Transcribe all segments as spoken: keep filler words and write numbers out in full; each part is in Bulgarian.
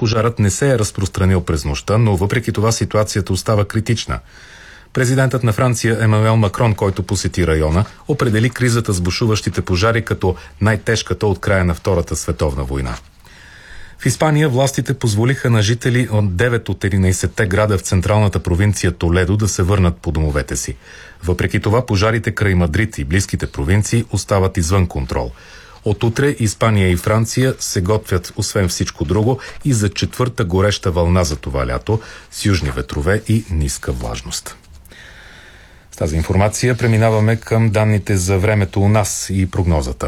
Пожарът не се е разпространил през нощта, но въпреки това ситуацията остава критична. Президентът на Франция Емануел Макрон, който посети района, определи кризата с бушуващите пожари като най-тежката от края на Втората световна война. В Испания властите позволиха на жители от девет от единайсетте града в централната провинция Толедо да се върнат по домовете си. Въпреки това, пожарите край Мадрид и близките провинции остават извън контрол. От утре Испания и Франция се готвят, освен всичко друго, и за четвърта гореща вълна за това лято с южни ветрове и ниска влажност. С тази информация преминаваме към данните за времето у нас и прогнозата.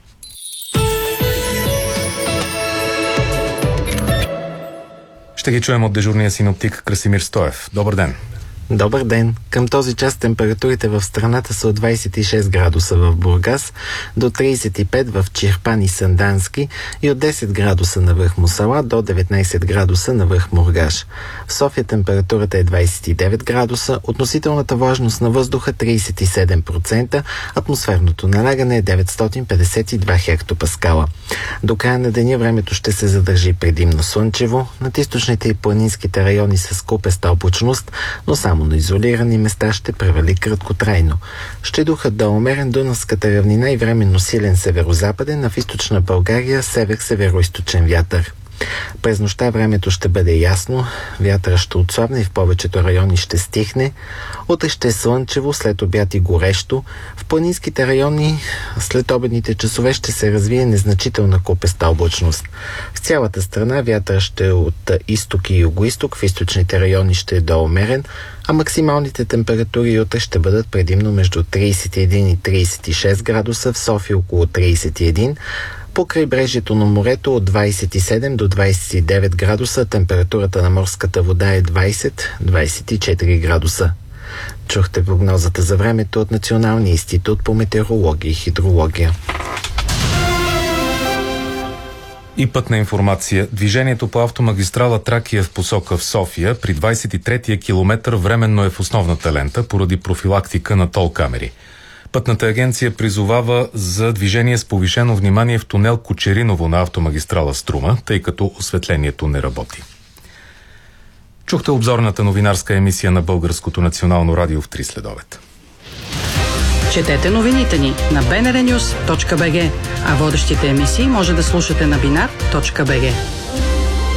Ще ги чуем от дежурния синоптик Красимир Стоев. Добър ден! Добър ден! Към този час температурите в страната са от двайсет и шест градуса в Бургас, до трийсет и пет в Чирпан и Сандански и от десет градуса на връх Мусала до деветнайсет градуса на връх Мургаш. В София температурата е двайсет и девет градуса, относителната влажност на въздуха трийсет и седем процента, атмосферното налягане е деветстотин петдесет и два хектопаскала. До края на деня времето ще се задържи предимно слънчево, над източните и планинските райони с купеста облачност, но само на изолирани места ще превали краткотрайно. Ще духът да умерен дунавската равнина и временно силен северозападен, а в източна България север-североизточен вятър. През нощта времето ще бъде ясно, вятъра ще отслабне и в повечето райони ще стихне. Утре ще е слънчево, след обяд и горещо. В планинските райони след обедните часове ще се развие незначителна купеста облачност. В цялата страна вятъра ще е от изток и югоизток, в източните райони ще е доумерен, а максималните температури утре ще бъдат предимно между трийсет и един и трийсет и шест градуса, в София около трийсет и един, по крайбрежието на морето от двайсет и седем до двайсет и девет градуса, температурата на морската вода е двайсет до двайсет и четири градуса. Чухте прогнозата за времето от Националния институт по метеорология и хидрология. И пътна информация. Движението по автомагистрала Тракия в посока в София при двайсет и третия километър временно е в основната лента поради профилактика на тол камери. Пътната агенция призовава за движение с повишено внимание в тунел Кочериново на автомагистрала Струма, тъй като осветлението не работи. Чухте обзорната новинарска емисия на Българското национално радио в три следобед. Четете новините ни на би ен ар нюс точка би джи, а водещите емисии може да слушате на бинар точка би джи.